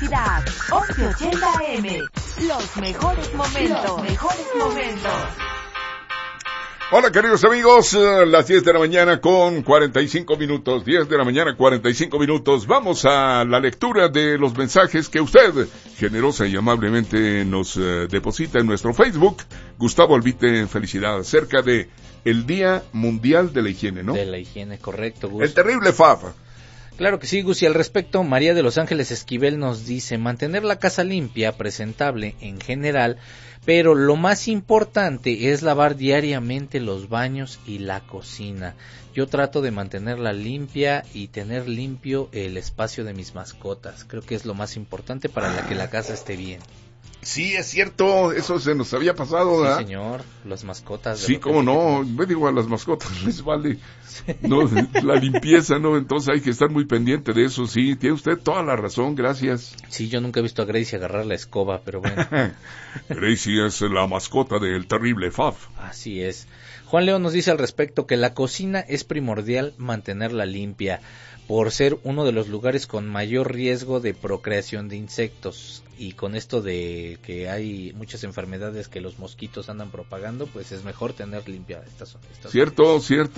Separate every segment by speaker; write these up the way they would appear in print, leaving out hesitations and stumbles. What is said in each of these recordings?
Speaker 1: felicidad. 1180 AM. Los mejores momentos.
Speaker 2: Hola queridos amigos, las 10 de la mañana con 45 minutos, 10 de la mañana 45 minutos. Vamos a la lectura de los mensajes que usted generosa y amablemente nos deposita en nuestro Facebook. Gustavo Albite, felicidad, acerca de el Día Mundial de la Higiene, ¿no?
Speaker 3: De la higiene, correcto, Gus.
Speaker 2: El terrible FAF.
Speaker 3: Claro que sí, Gus, y al respecto, María de Los Ángeles Esquivel nos dice, mantener la casa limpia, presentable en general, pero lo más importante es lavar diariamente los baños y la cocina. Yo trato de mantenerla limpia y tener limpio el espacio de mis mascotas. Creo que es lo más importante para que la casa esté bien.
Speaker 2: Sí, es cierto, eso se nos había pasado, ¿verdad?
Speaker 3: Sí, señor, las mascotas.
Speaker 2: Sí, cómo no, me digo, a las mascotas les vale, no, la limpieza, ¿no? Entonces hay que estar muy pendiente de eso, sí, tiene usted toda la razón, gracias.
Speaker 3: Sí, yo nunca he visto a Gracie agarrar la escoba, pero bueno.
Speaker 2: Gracie es la mascota del terrible Faf.
Speaker 3: Así es. Juan León nos dice al respecto que la cocina es primordial mantenerla limpia, por ser uno de los lugares con mayor riesgo de procreación de insectos. Y con esto de que hay muchas enfermedades que los mosquitos andan propagando, pues es mejor tener limpia esta zona.
Speaker 2: Cierto.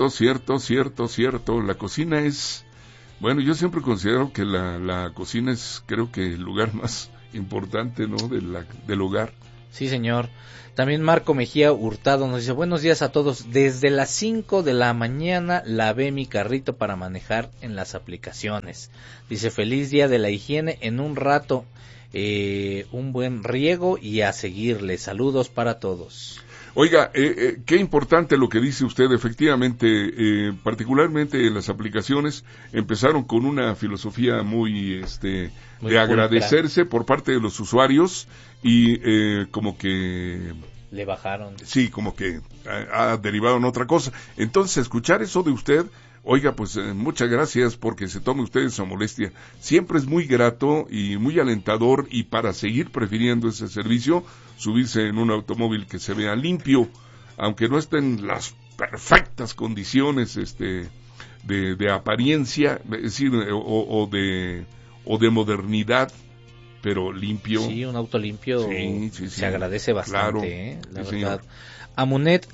Speaker 2: La cocina es, bueno, yo siempre considero que la cocina es, creo que el lugar más importante, ¿no? Del hogar.
Speaker 3: Sí, señor. También Marco Mejía Hurtado nos dice, buenos días a todos. Desde las 5 de la mañana lavé mi carrito para manejar en las aplicaciones. Dice, feliz día de la higiene, en un rato un buen riego y a seguirle. Saludos para todos.
Speaker 2: Oiga, qué importante lo que dice usted, efectivamente, particularmente en las aplicaciones, empezaron con una filosofía muy de agradecerse por parte de los usuarios y como que
Speaker 3: le bajaron.
Speaker 2: Sí, como que ha derivado en otra cosa. Entonces, escuchar eso de usted, oiga, pues muchas gracias porque se tome usted esa molestia. Siempre es muy grato y muy alentador, y para seguir prefiriendo ese servicio, subirse en un automóvil que se vea limpio, aunque no esté en las perfectas condiciones de apariencia, es decir, o de modernidad, pero limpio.
Speaker 3: Sí, un auto limpio se agradece bastante,
Speaker 2: claro,
Speaker 3: la verdad. Amunet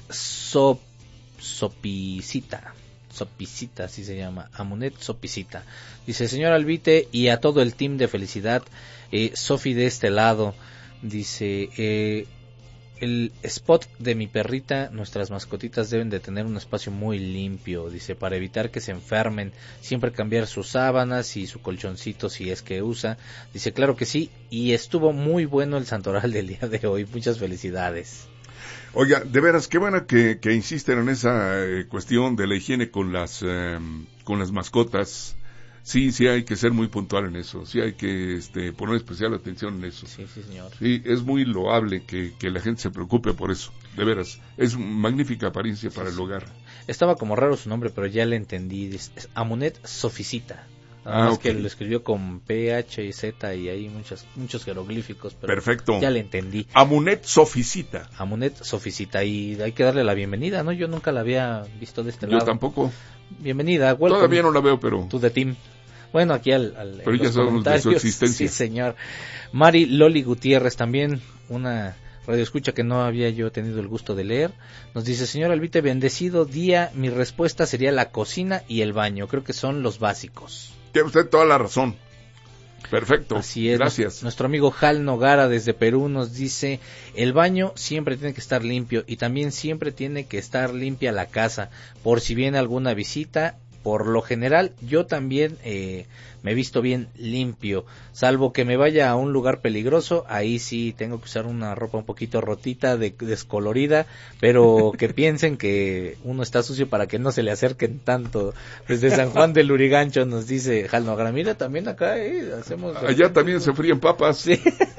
Speaker 3: Sopicita, así se llama, Amunet Sopicita. Dice, señor Albite y a todo el team de felicidad, Sofi de este lado, dice, el spot de mi perrita, nuestras mascotitas deben de tener un espacio muy limpio, dice, para evitar que se enfermen, siempre cambiar sus sábanas y su colchoncito si es que usa. Dice, claro que sí, y estuvo muy bueno el santoral del día de hoy, muchas felicidades.
Speaker 2: Oiga, de veras, qué bueno que insisten en esa cuestión de la higiene con las mascotas. Sí, hay que ser muy puntual en eso, sí hay que poner especial atención en eso.
Speaker 3: Sí, señor.
Speaker 2: Sí, es muy loable que la gente se preocupe por eso, de veras, es magnífica apariencia para el hogar.
Speaker 3: Estaba como raro su nombre, pero ya le entendí, es Amunet Sopicita. Nada más que lo escribió con PH y Z y hay muchos jeroglíficos, pero
Speaker 2: perfecto,
Speaker 3: ya le entendí.
Speaker 2: Amunet Sopicita.
Speaker 3: Amunet Sopicita, y hay que darle la bienvenida, ¿no? Yo nunca la había visto de este lado.
Speaker 2: Yo tampoco.
Speaker 3: Bienvenida, welcome.
Speaker 2: Todavía no la veo, pero...
Speaker 3: To the team. Bueno, aquí
Speaker 2: pero ya sabemos de su existencia.
Speaker 3: Sí, señor. Mari Loli Gutiérrez, también una radioescucha que no había yo tenido el gusto de leer, nos dice, señor Albite, bendecido día, mi respuesta sería la cocina y el baño, creo que son los básicos.
Speaker 2: Tiene usted toda la razón. Perfecto.
Speaker 3: Así es.
Speaker 2: Gracias.
Speaker 3: Nuestro amigo Jal Nogara desde Perú nos dice, el baño siempre tiene que estar limpio y también siempre tiene que estar limpia la casa por si viene alguna visita. Por lo general, yo también me he visto bien limpio, salvo que me vaya a un lugar peligroso, ahí sí tengo que usar una ropa un poquito rotita, descolorida, pero que piensen que uno está sucio para que no se le acerquen tanto. Desde San Juan del Lurigancho nos dice Jalnogra, mira, también acá hacemos...
Speaker 2: Allá también se fríen papas.
Speaker 3: Sí.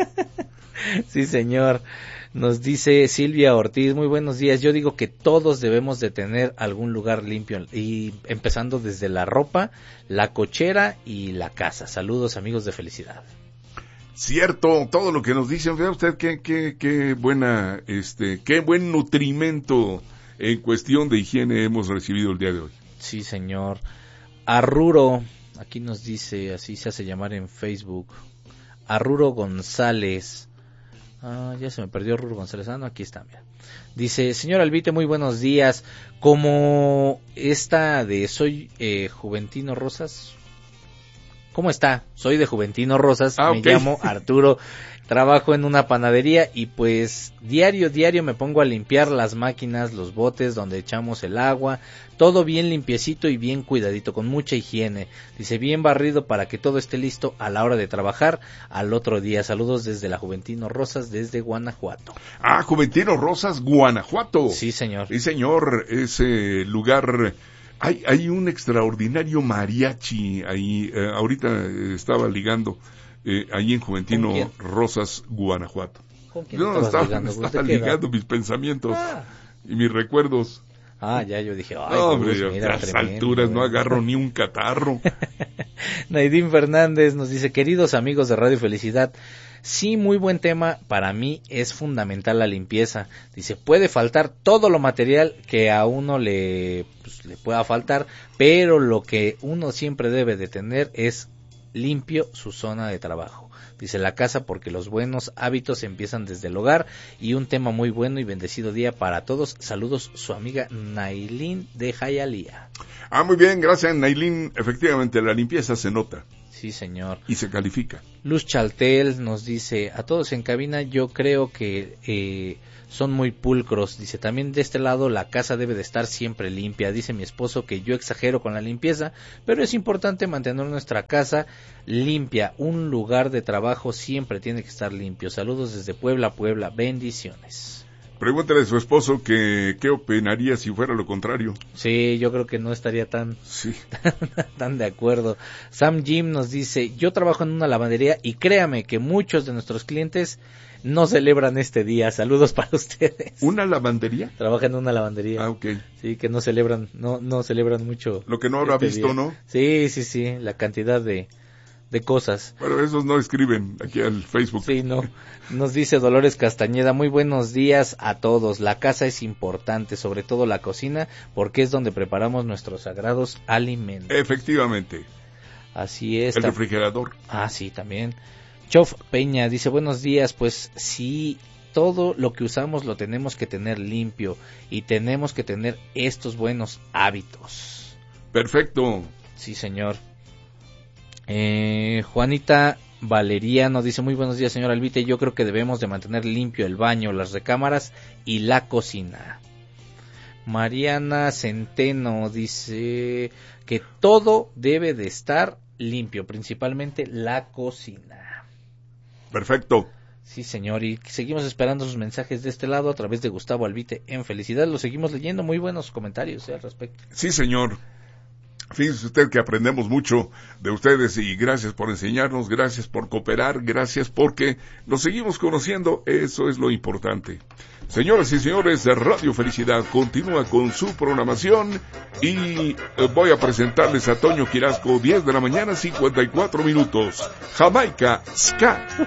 Speaker 3: Sí, señor. Nos dice Silvia Ortiz, muy buenos días. Yo digo que todos debemos de tener algún lugar limpio, y empezando desde la ropa, la cochera y la casa. Saludos, amigos de felicidad.
Speaker 2: Cierto, todo lo que nos dicen, vea usted qué buena, qué buen nutrimento en cuestión de higiene hemos recibido el día de hoy.
Speaker 3: Sí, señor. Arruro, aquí nos dice, así se hace llamar en Facebook, a Ruro González. Ya se me perdió Ruro González. No, aquí está, mira. Dice, señor Albite, muy buenos días. Como esta de Soy Juventino Rosas. ¿Cómo está? Soy de Juventino Rosas, me llamo Arturo, trabajo en una panadería y pues diario me pongo a limpiar las máquinas, los botes donde echamos el agua, todo bien limpiecito y bien cuidadito, con mucha higiene. Dice, bien barrido para que todo esté listo a la hora de trabajar al otro día. Saludos desde la Juventino Rosas, desde Guanajuato.
Speaker 2: Juventino Rosas, Guanajuato.
Speaker 3: Sí, señor.
Speaker 2: Sí, señor, ese lugar... Hay un extraordinario mariachi ahí, ahorita estaba ligando, ahí en Juventino Rosas, Guanajuato.
Speaker 3: ¿Con quién estaba
Speaker 2: ligando mis pensamientos y mis recuerdos.
Speaker 3: Yo dije,
Speaker 2: hombre, a las alturas no agarro ni un catarro.
Speaker 3: Naidín Fernández nos dice, queridos amigos de Radio Felicidad, sí, muy buen tema, para mí es fundamental la limpieza. Dice, puede faltar todo lo material que a uno le pueda faltar, pero lo que uno siempre debe de tener es limpio su zona de trabajo. Dice, la casa, porque los buenos hábitos empiezan desde el hogar. Y un tema muy bueno y bendecido día para todos. Saludos, su amiga Nailín de Hialeah.
Speaker 2: Muy bien, gracias Nailín. Efectivamente, la limpieza se nota.
Speaker 3: Sí, señor.
Speaker 2: Y se califica.
Speaker 3: Luz Chaltel nos dice, a todos en cabina, yo creo que son muy pulcros. Dice, también de este lado la casa debe de estar siempre limpia. Dice mi esposo que yo exagero con la limpieza, pero es importante mantener nuestra casa limpia. Un lugar de trabajo siempre tiene que estar limpio. Saludos desde Puebla, bendiciones.
Speaker 2: Pregúntale a su esposo qué opinaría si fuera lo contrario.
Speaker 3: Sí, yo creo que no estaría tan de acuerdo. Sam Jim nos dice, yo trabajo en una lavandería y créame que muchos de nuestros clientes no celebran este día. Saludos para ustedes.
Speaker 2: ¿Una lavandería?
Speaker 3: Trabaja en una lavandería.
Speaker 2: Ok.
Speaker 3: Sí, que no celebran mucho.
Speaker 2: Lo que no habrá visto, día. ¿No?
Speaker 3: Sí, la cantidad de cosas.
Speaker 2: Bueno, esos no escriben aquí al Facebook.
Speaker 3: Sí, no. Nos dice Dolores Castañeda, muy buenos días a todos. La casa es importante, sobre todo la cocina, porque es donde preparamos nuestros sagrados alimentos.
Speaker 2: Efectivamente.
Speaker 3: Así es.
Speaker 2: El refrigerador.
Speaker 3: Sí, también. Chof Peña dice, buenos días, pues sí, todo lo que usamos lo tenemos que tener limpio y tenemos que tener estos buenos hábitos.
Speaker 2: Perfecto.
Speaker 3: Sí, señor. Juanita Valeriano dice, muy buenos días, señor Albite, yo creo que debemos de mantener limpio el baño, las recámaras y la cocina. Mariana Centeno dice que todo debe de estar limpio, principalmente la cocina.
Speaker 2: Perfecto.
Speaker 3: Sí, señor, y seguimos esperando sus mensajes de este lado a través de Gustavo Albite en Felicidad. Lo seguimos leyendo, muy buenos comentarios al respecto.
Speaker 2: Sí, señor. Fíjese usted que aprendemos mucho de ustedes y gracias por enseñarnos, gracias por cooperar, gracias porque nos seguimos conociendo, eso es lo importante. Señoras y señores de Radio Felicidad, continúa con su programación y voy a presentarles a Toño Quirasco, 10 de la mañana, 54 minutos. Jamaica Ska.